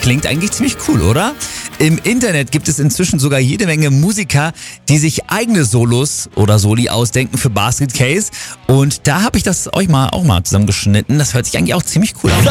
klingt eigentlich ziemlich cool, oder? Im Internet gibt es inzwischen sogar jede Menge Musiker, die sich eigene Solos oder Soli ausdenken für Basket Case. Und da habe ich das euch auch mal zusammengeschnitten. Das hört sich eigentlich auch ziemlich cool an.